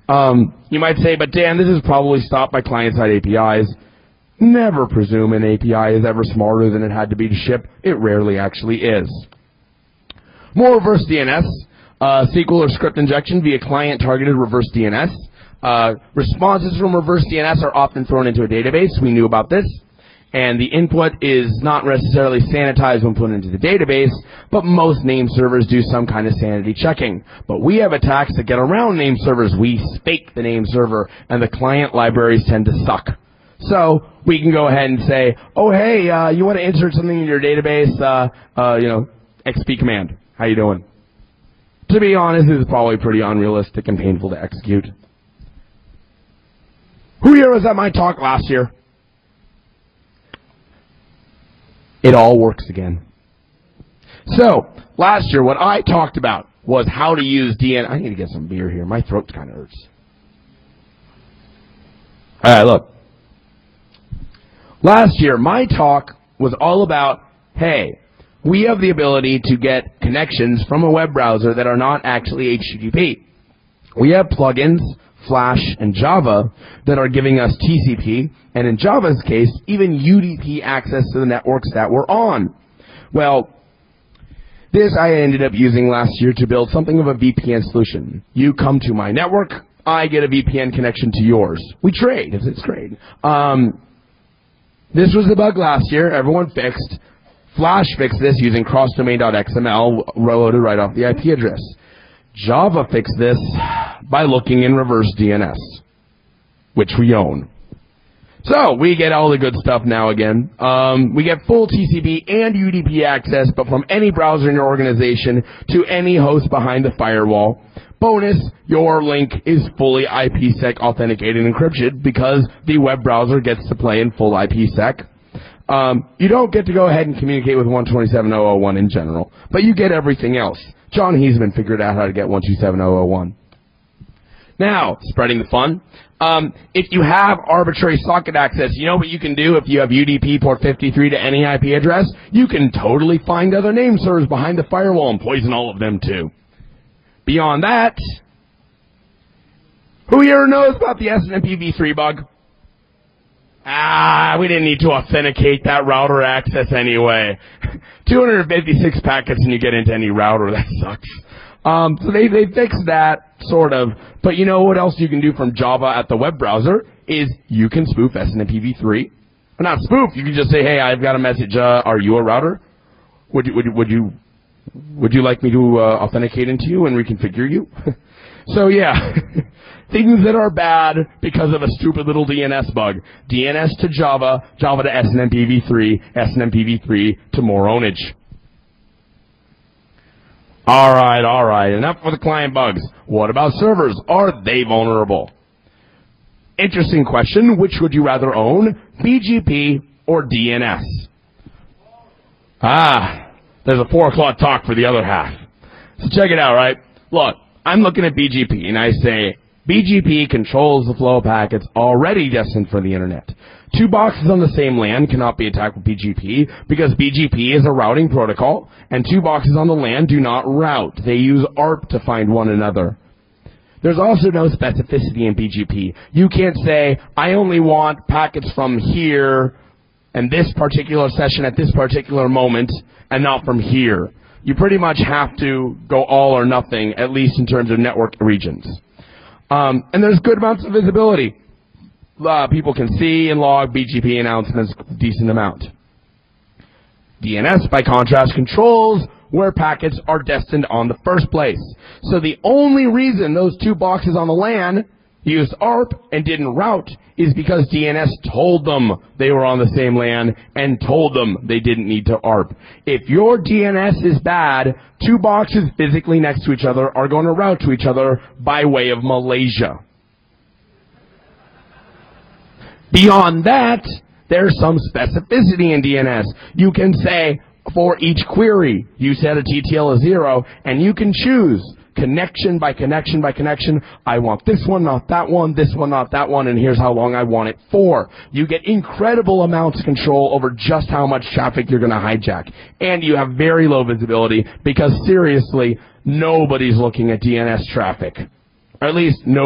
You might say, but Dan, this is probably stopped by client-side APIs. Never presume an API is ever smarter than it had to be to ship. It rarely actually is. More reverse DNS, SQL or script injection via client-targeted reverse DNS. Responses from reverse DNS are often thrown into a database. We knew about this. And the input is not necessarily sanitized when put into the database, but most name servers do some kind of sanity checking. But we have attacks that get around name servers. We fake the name server, and the client libraries tend to suck. So we can go ahead and say, oh, hey, you want to insert something in your database, XP command. How you doing? To be honest, this is probably pretty unrealistic and painful to execute. Who here was at my talk last year? It all works again. So, last year, what I talked about was how to use DNS. I need to get some beer here. My throat kind of hurts. All right, look. Last year, my talk was all about, hey, we have the ability to get connections from a web browser that are not actually HTTP. We have plugins, Flash, and Java that are giving us TCP, and in Java's case, even UDP access to the networks that we're on. Well, this I ended up using last year to build something of a VPN solution. You come to my network, I get a VPN connection to yours. We trade. It's great. This was the bug last year. Everyone fixed. Flash fixed this using crossdomain.xml, loaded right off the IP address. Java fixed this by looking in reverse DNS, which we own. So we get all the good stuff now again. We get full TCP and UDP access, but from any browser in your organization to any host behind the firewall. Bonus, your link is fully IPsec authenticated and encrypted because the web browser gets to play in full IPsec. You don't get to go ahead and communicate with 127.0.0.1 in general, but you get everything else. John Heisman figured out how to get 127.0.0.1. Now, spreading the fun. If you have arbitrary socket access, you know what you can do if you have UDP port 53 to any IP address? You can totally find other name servers behind the firewall and poison all of them too. Beyond that, who here knows about the SNMP-v3 bug? We didn't need to authenticate that router access anyway. 256 packets and you get into any router. That sucks. So they fixed that, sort of. But you know what else you can do from Java at the web browser is you can spoof SNMP-v3. Well, not spoof. You can just say, hey, I've got a message. Are you a router? Would you like me to authenticate into you and reconfigure you? So yeah, things that are bad because of a stupid little DNS bug. DNS to Java, Java to SNMP-v3, SNMP-v3 to more ownage. All right. Enough with the client bugs. What about servers? Are they vulnerable? Interesting question. Which would you rather own, BGP or DNS? There's a 4 o'clock talk for the other half. So check it out, right? Look, I'm looking at BGP, and I say, BGP controls the flow of packets already destined for the internet. 2 boxes on the same LAN cannot be attacked with BGP because BGP is a routing protocol, and 2 boxes on the LAN do not route. They use ARP to find one another. There's also no specificity in BGP. You can't say, I only want packets from here and this particular session at this particular moment and not from here. You pretty much have to go all or nothing, at least in terms of network regions. And there's good amounts of visibility. People can see and log BGP announcements a decent amount. DNS, by contrast, controls where packets are destined on the first place. So the only reason those 2 boxes on the LAN used ARP and didn't route is because DNS told them they were on the same LAN and told them they didn't need to ARP. If your DNS is bad, 2 boxes physically next to each other are going to route to each other by way of Malaysia. Beyond that, there's some specificity in DNS. You can say, for each query, you set a TTL of 0, and you can choose connection by connection by connection. I want this one, not that one, this one, not that one, and here's how long I want it for. You get incredible amounts of control over just how much traffic you're going to hijack. And you have very low visibility because, seriously, nobody's looking at DNS traffic. Or at least, no.